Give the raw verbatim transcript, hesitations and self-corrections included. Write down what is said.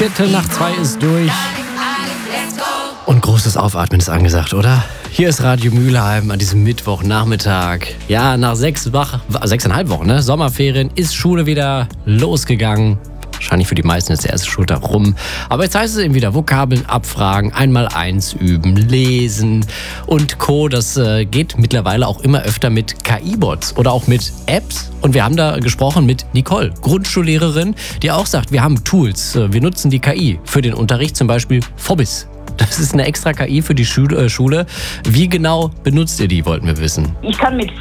Viertel nach zwei ist durch. Und großes Aufatmen ist angesagt, oder? Hier ist Radio Mülheim an diesem Mittwochnachmittag. Ja, nach sechs, Wach, sechseinhalb Wochen, ne? Sommerferien, ist Schule wieder losgegangen. Wahrscheinlich für die meisten ist der erste Schultag rum. Aber jetzt heißt es eben wieder Vokabeln abfragen, einmal eins üben, lesen und Co. Das äh, geht mittlerweile auch immer öfter mit K I-Bots oder auch mit Apps. Und wir haben da gesprochen mit Nicole, Grundschullehrerin, die auch sagt, wir haben Tools. Wir nutzen die K I für den Unterricht, zum Beispiel Phobis. Das ist eine extra K I für die Schule. Wie genau benutzt ihr die, wollten wir wissen. Ich kann mit